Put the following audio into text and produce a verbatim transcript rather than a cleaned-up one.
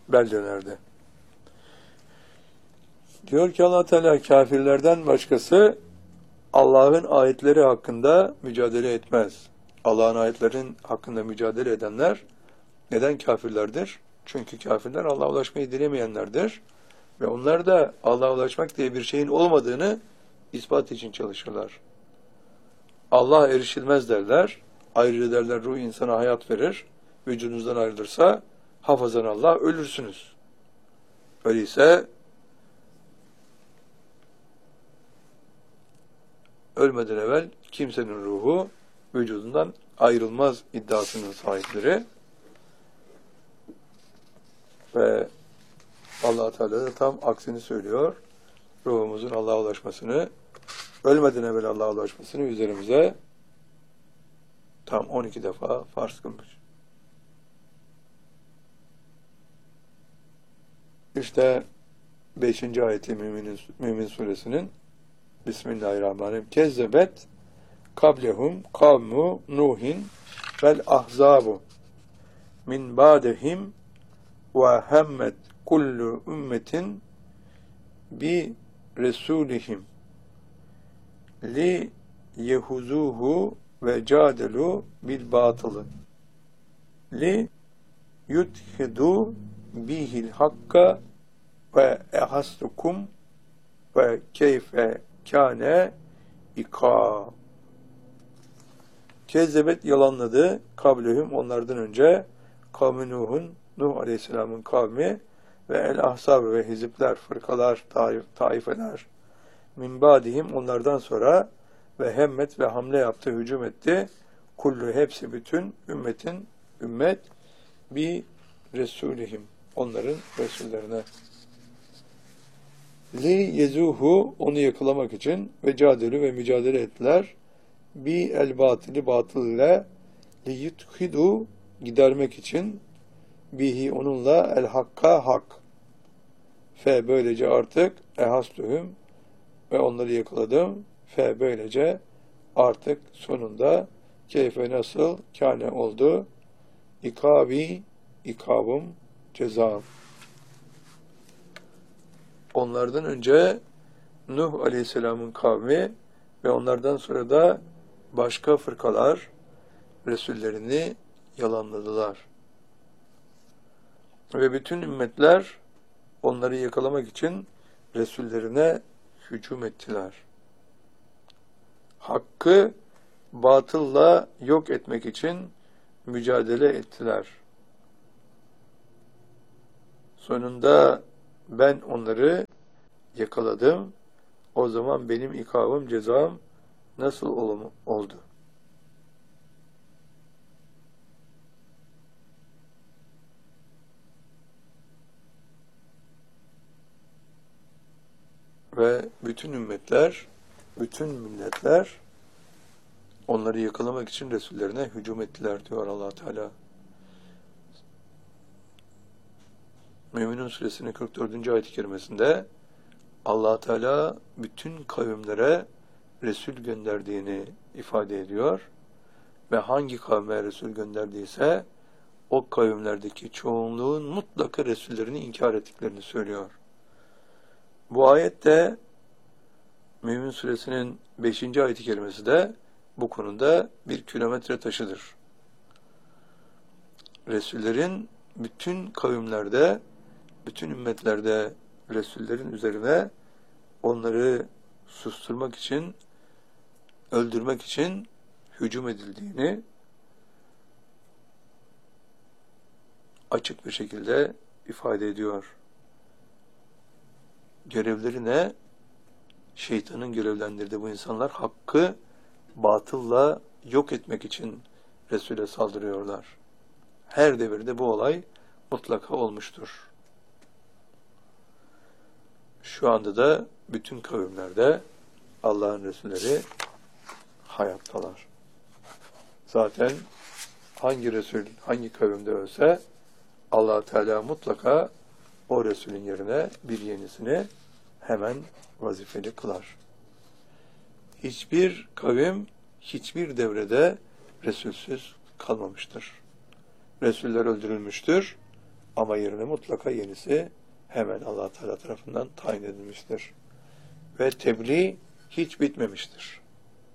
beldelerde. Diyor ki Allah Teala, kafirlerden başkası Allah'ın ayetleri hakkında mücadele etmez. Allah'ın ayetlerin hakkında mücadele edenler neden kafirlerdir? Çünkü kafirler Allah'a ulaşmayı dilemeyenlerdir. Ve onlar da Allah'a ulaşmak diye bir şeyin olmadığını ispat için çalışırlar. Allah erişilmez derler. Ayrıca derler, ruh insana hayat verir. Vücudunuzdan ayrılırsa hafazan Allah, ölürsünüz. Öyleyse ölmeden evvel kimsenin ruhu vücudundan ayrılmaz iddiasının sahipleri. Ve Allah Teala da tam aksini söylüyor. Ruhumuzun Allah'a ulaşmasını, ölmeden evvel Allah'a ulaşmasını üzerimize tam on iki defa farz kılmış. İşte beşinci ayeti Mümin, Mümin suresinin Bismillahirrahmanirrahim. Kezzebet kablehum kavmu Nuhin vel ahzabu min ba'dehim ve hemmet kullu ümmetin bi resulihim li yehuzuhu ve cadelu bil batılı li yuthidu bihil hakka ve ehastukum ve keyfe kâne ikâb. Kezzebet yalanladı kablehum onlardan önce kavmi Nuh'un, Nuh Aleyhisselam'ın kavmi ve el-ahzab ve hizipler, fırkalar, taif, taifeler min ba'dihim onlardan sonra ve hemmet ve hamle yaptı, hücum etti. Kullu hepsi bütün ümmetin ümmet bi resulihim onların resullerine. Li yezuhu onu yakalamak için ve cadelu ve mücadele ettiler. Bi el batili batıl ile li yuthidu gidermek için bihi onunla el hakka hak. Fe böylece artık ehastuhum ve onları yakaladım. Fe böylece artık sonunda keyfe nasıl kâne oldu. İkabi ikabım cezam. Onlardan önce Nuh Aleyhisselam'ın kavmi ve onlardan sonra da başka fırkalar Resullerini yalanladılar. Ve bütün ümmetler onları yakalamak için Resullerine hücum ettiler. Hakkı batılla yok etmek için mücadele ettiler. Sonunda ben onları yakaladım. O zaman benim ikabım, cezam nasıl oldu? Ve bütün ümmetler, bütün milletler onları yakalamak için Resullerine hücum ettiler diyor Allah Teala. Müminun suresinin kırk dördüncü ayet-i kerimesinde Allah Teala bütün kavimlere Resul gönderdiğini ifade ediyor ve hangi kavme Resul gönderdiyse o kavimlerdeki çoğunluğun mutlaka Resullerini inkar ettiklerini söylüyor. Bu ayette Mümin suresinin beşinci ayet-i kerimesi de bu konuda bir kilometre taşıdır. Resullerin bütün kavimlerde, bütün ümmetlerde Resullerin üzerine onları susturmak için, öldürmek için hücum edildiğini açık bir şekilde ifade ediyor. Görevleri ne? Şeytanın görevlendirdiği bu insanlar hakkı batılla yok etmek için Resul'e saldırıyorlar. Her devirde bu olay mutlaka olmuştur. Şu anda da bütün kavimlerde Allah'ın Resulleri hayattalar. Zaten hangi Resul, hangi kavimde ölse Allah Teala mutlaka o Resulün yerine bir yenisini hemen vazifeli kılar. Hiçbir kavim, hiçbir devrede Resulsüz kalmamıştır. Resuller öldürülmüştür Ama yerine mutlaka yenisi hemen Allah Teala tarafından tayin edilmiştir. Ve tebliğ hiç bitmemiştir.